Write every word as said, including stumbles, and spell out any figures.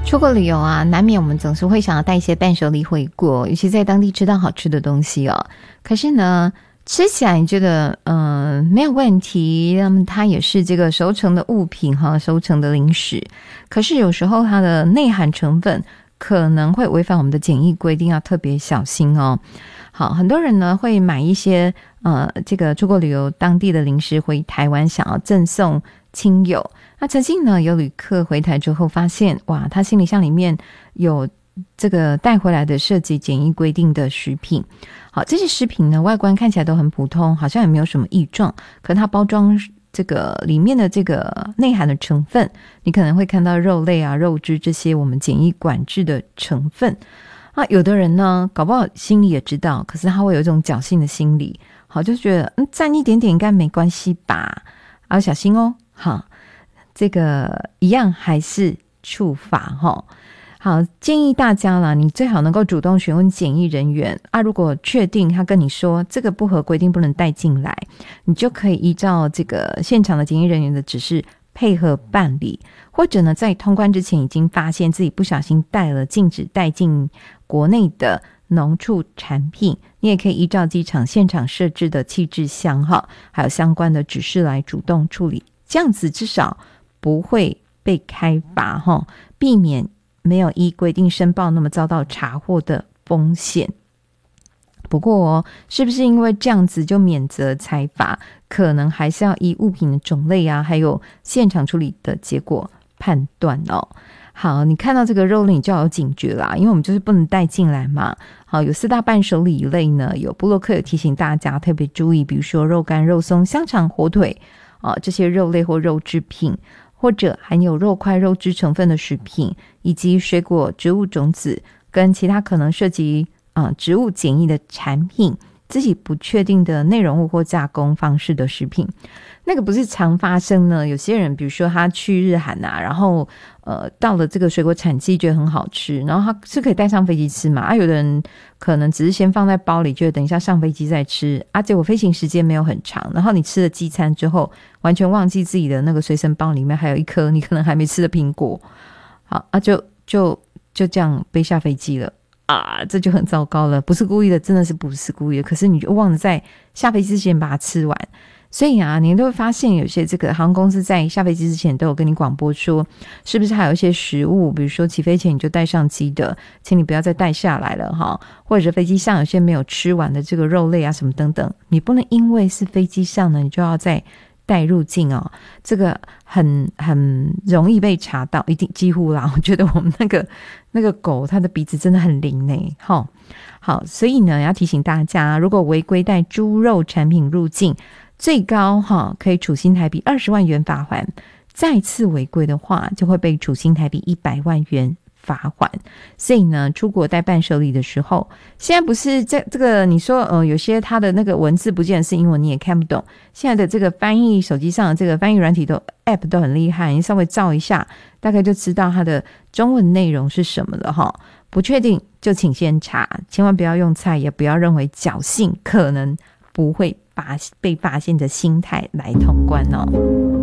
出国旅游啊，难免我们总是会想要带一些伴手礼回国，尤其在当地吃到好吃的东西哦。可是呢，吃起来你觉得嗯、呃、没有问题，那么它也是这个熟成的物品哈，熟成的零食。可是有时候它的内含成分可能会违反我们的检疫规定，要特别小心哦。好，很多人呢会买一些呃这个出国旅游当地的零食回台湾，想要赠送亲友。那曾经呢有旅客回台之后发现，哇，他行李箱里面有这个带回来的涉及检疫规定的食品。好，这些食品呢外观看起来都很普通，好像也没有什么异状，可它包装这个里面的这个内含的成分，你可能会看到肉类啊、肉汁这些我们检疫管制的成分。啊，有的人呢搞不好心里也知道，可是他会有一种侥幸的心理，好，就觉得嗯沾一点点应该没关系吧，要小心哦。好，这个一样还是处罚齁。好，建议大家啦，你最好能够主动询问检疫人员啊，如果确定他跟你说这个不合规定不能带进来，你就可以依照这个现场的检疫人员的指示配合办理，或者呢在通关之前已经发现自己不小心带了禁止带进国内的农畜产品，你也可以依照机场现场设置的弃置箱哈，还有相关的指示来主动处理，这样子至少不会被开罚哈，避免没有依规定申报那么遭到查获的风险。不过哦，是不是因为这样子就免责裁罚，可能还是要依物品的种类啊，还有现场处理的结果判断哦。好，你看到这个肉类你就要有警觉啦，因为我们就是不能带进来嘛。好，有四大伴手礼类呢，有部落客有提醒大家特别注意，比如说肉干、肉松、香肠、火腿啊，这些肉类或肉制品，或者含有肉块、肉汁成分的食品，以及水果、植物种子跟其他可能涉及啊植物检疫的产品，自己不确定的内容物或加工方式的食品。那个不是常发生呢，有些人比如说他去日韩啊，然后呃到了这个水果产季觉得很好吃，然后他是可以带上飞机吃嘛，啊有的人可能只是先放在包里，觉得等一下上飞机再吃啊，结果飞行时间没有很长，然后你吃了机餐之后完全忘记自己的那个随身包里面还有一颗你可能还没吃的苹果，好啊就就就这样背下飞机了啊，这就很糟糕了，不是故意的，真的是不是故意的，可是你就忘了在下飞机之前把它吃完。所以啊，你都会发现有些这个航空公司在下飞机之前都有跟你广播说，是不是还有一些食物，比如说起飞前你就带上机的，请你不要再带下来了哈，或者飞机上有些没有吃完的这个肉类啊什么等等，你不能因为是飞机上呢，你就要再带入境哦，这个很很容易被查到，一定几乎啦，我觉得我们那个那个狗它的鼻子真的很灵耶齁。好，所以呢要提醒大家，如果违规带猪肉产品入境，最高哈可以处新台币二十万元罚锾，再次违规的话就会被处新台币一百万元罚锾。所以呢，出国带伴手礼的时候，现在不是这这个你说呃有些它的那个文字不见得是英文，你也看不懂。现在的这个翻译手机上的这个翻译软体都 App 都很厉害，你稍微照一下，大概就知道它的中文内容是什么了哈。不确定就请先查，千万不要用菜，也不要认为侥幸可能不会被发现的心态来通关哦。